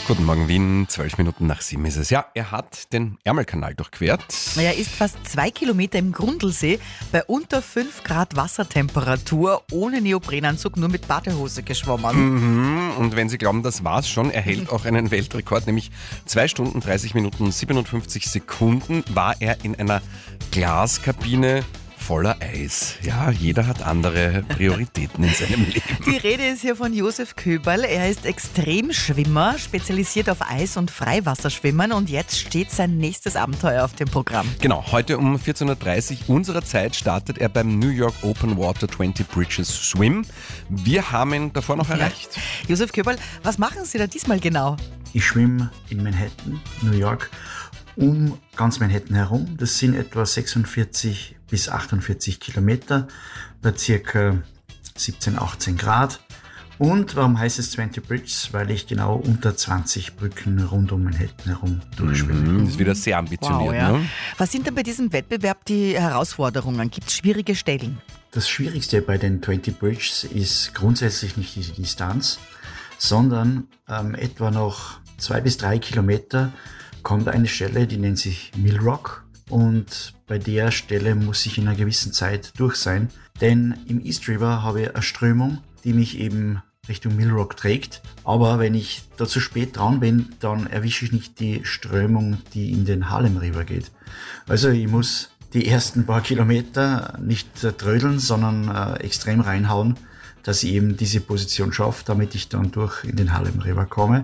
Guten Morgen Wien, 12 Minuten nach 7 ist es. Ja, er hat den Ärmelkanal durchquert. Er ist fast 2 Kilometer im Grundlsee bei unter 5 Grad Wassertemperatur, ohne Neoprenanzug, nur mit Badehose geschwommen. Und wenn Sie glauben, das war's schon, er hält auch einen Weltrekord, nämlich 2 Stunden, 30 Minuten, 57 Sekunden war er in einer Glaskabine voller Eis. Ja, jeder hat andere Prioritäten in seinem Leben. Die Rede ist hier von Josef Köberl. Er ist Extremschwimmer, spezialisiert auf Eis- und Freiwasserschwimmen, und jetzt steht sein nächstes Abenteuer auf dem Programm. Genau, heute um 14.30 Uhr unserer Zeit startet er beim New York Open Water 20 Bridges Swim. Wir haben ihn davor noch erreicht. Josef Köberl, was machen Sie da diesmal genau? Ich schwimme in Manhattan, New York, um ganz Manhattan herum. Das sind etwa 46 bis 48 Kilometer bei circa 17, 18 Grad. Und warum heißt es 20 Bridges? Weil ich genau unter 20 Brücken rund um Manhattan herum durchschwimme. Das ist wieder sehr ambitioniert. Wow, ja. Ne? Was sind denn bei diesem Wettbewerb die Herausforderungen? Gibt es schwierige Stellen? Das Schwierigste bei den 20 Bridges ist grundsätzlich nicht die Distanz, sondern etwa noch 2 bis 3 Kilometer kommt eine Stelle, die nennt sich Mill Rock, und bei der Stelle muss ich in einer gewissen Zeit durch sein, denn im East River habe ich eine Strömung, die mich eben Richtung Mill Rock trägt, aber wenn ich da zu spät dran bin, dann erwische ich nicht die Strömung, die in den Harlem River geht. Also ich muss die ersten paar Kilometer nicht trödeln, sondern extrem reinhauen, dass ich eben diese Position schaffe, damit ich dann durch in den Harlem River komme.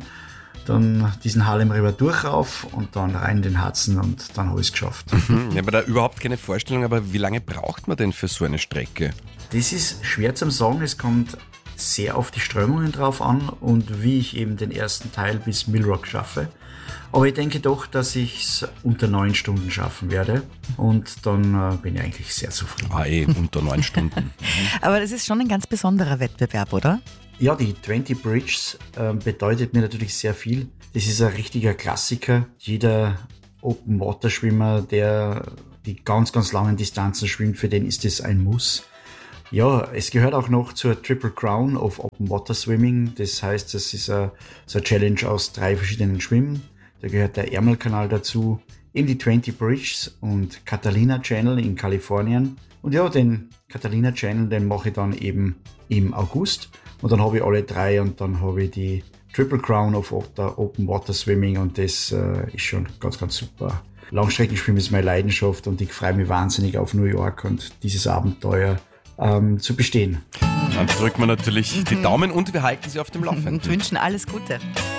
Dann diesen Harlem River durchrauf und dann rein in den Hudson, und dann habe ich es geschafft. Ich habe da überhaupt keine Vorstellung, aber wie lange braucht man denn für so eine Strecke? Das ist schwer zu sagen, es kommt sehr auf die Strömungen drauf an und wie ich eben den ersten Teil bis Mill Rock schaffe. Aber ich denke doch, dass ich es unter 9 Stunden schaffen werde, und dann bin ich eigentlich sehr zufrieden. Unter 9 Stunden. Aber das ist schon ein ganz besonderer Wettbewerb, oder? Ja, die 20 Bridges bedeutet mir natürlich sehr viel. Das ist ein richtiger Klassiker. Jeder Open-Water-Schwimmer, der die ganz, ganz langen Distanzen schwimmt, für den ist das ein Muss. Ja, es gehört auch noch zur Triple Crown of Open Water Swimming. Das heißt, das ist so eine Challenge aus 3 verschiedenen Schwimmen. Da gehört der Ärmelkanal dazu, eben die 20 Bridges und Catalina Channel in Kalifornien. Und ja, den Catalina Channel, den mache ich dann eben im August. Und dann habe ich alle 3, und dann habe ich die Triple Crown of Open Water Swimming, und das ist schon ganz, ganz super. Langstreckenschwimmen ist meine Leidenschaft, und ich freue mich wahnsinnig auf New York und dieses Abenteuer zu bestehen. Dann drücken wir natürlich die Daumen und wir halten Sie auf dem Laufenden. Und wünschen alles Gute.